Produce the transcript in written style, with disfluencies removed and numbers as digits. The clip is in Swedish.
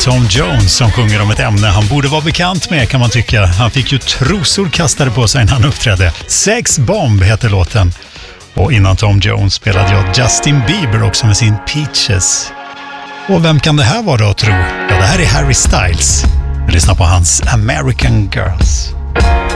Tom Jones som sjunger om ett ämne han borde vara bekant med, kan man tycka. Han fick ju trosor kastade på sig när han uppträdde. Sex Bomb heter låten. Och innan Tom Jones spelade jag Justin Bieber också med sin Peaches. Och vem kan det här vara då, tro? Ja, det här är Harry Styles. Vi lyssnar på hans American Girls.